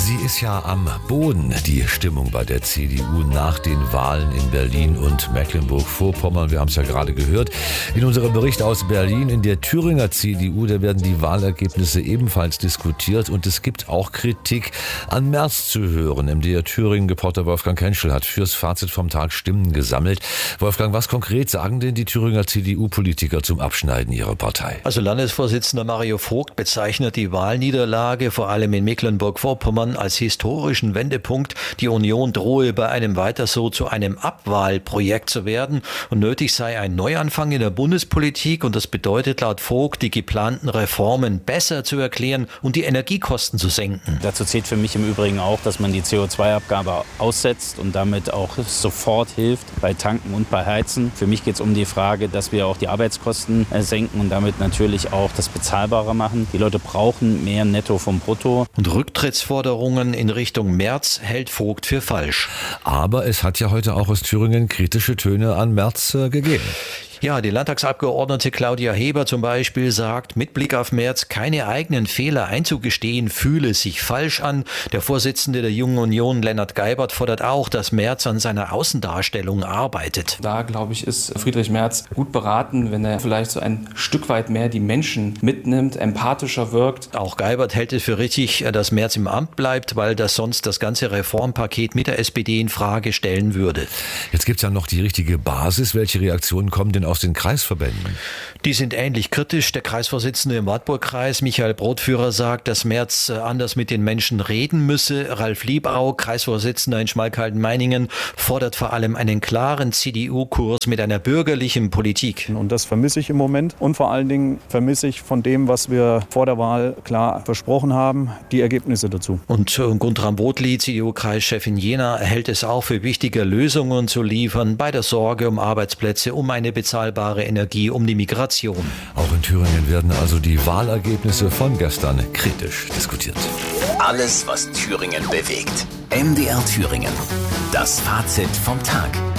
Sie ist ja am Boden, die Stimmung bei der CDU nach den Wahlen in Berlin und Mecklenburg-Vorpommern. Wir haben es ja gerade gehört. In unserem Bericht aus Berlin, in der Thüringer CDU, da werden die Wahlergebnisse ebenfalls diskutiert und es gibt auch Kritik an Merz zu hören. MDR Thüringen-Reporter Wolfgang Kenschel hat fürs Fazit vom Tag Stimmen gesammelt. Wolfgang, was konkret sagen denn die Thüringer CDU-Politiker zum Abschneiden ihrer Partei? Also Landesvorsitzender Mario Vogt bezeichnet die Wahlniederlage vor allem in Mecklenburg-Vorpommern als historischen Wendepunkt. Die Union drohe bei einem weiter so zu einem Abwahlprojekt zu werden und nötig sei ein Neuanfang in der Bundespolitik und das bedeutet laut Vogt, die geplanten Reformen besser zu erklären und die Energiekosten zu senken. Dazu zählt für mich im Übrigen auch, dass man die CO2-Abgabe aussetzt und damit auch sofort hilft bei Tanken und bei Heizen. Für mich geht es um die Frage, dass wir auch die Arbeitskosten senken und damit natürlich auch das bezahlbarer machen. Die Leute brauchen mehr Netto vom Brutto. Und Rücktrittsforderungen in Richtung Merz hält Vogt für falsch. Aber es hat ja heute auch aus Thüringen kritische Töne an Merz gegeben. Ja, die Landtagsabgeordnete Claudia Heber zum Beispiel sagt, mit Blick auf Merz keine eigenen Fehler einzugestehen, fühle sich falsch an. Der Vorsitzende der Jungen Union, Lennart Geibert, fordert auch, dass Merz an seiner Außendarstellung arbeitet. Da, glaube ich, ist Friedrich Merz gut beraten, wenn er vielleicht so ein Stück weit mehr die Menschen mitnimmt, empathischer wirkt. Auch Geibert hält es für richtig, dass Merz im Amt bleibt, weil das sonst das ganze Reformpaket mit der SPD in Frage stellen würde. Jetzt gibt es ja noch die richtige Basis. Welche Reaktionen kommen denn aus den Kreisverbänden? Die sind ähnlich kritisch. Der Kreisvorsitzende im Wartburg-Kreis, Michael Brotführer, sagt, dass Merz anders mit den Menschen reden müsse. Ralf Liebau, Kreisvorsitzender in Schmalkalden-Meiningen, fordert vor allem einen klaren CDU-Kurs mit einer bürgerlichen Politik. Und das vermisse ich im Moment. Und vor allen Dingen vermisse ich von dem, was wir vor der Wahl klar versprochen haben, die Ergebnisse dazu. Und Guntram Botli, CDU-Kreischef in Jena, hält es auch für wichtiger, Lösungen zu liefern bei der Sorge um Arbeitsplätze, um eine bezahlbare Energie, um die Migration. Auch in Thüringen werden also die Wahlergebnisse von gestern kritisch diskutiert. Alles, was Thüringen bewegt. MDR Thüringen. Das Fazit vom Tag.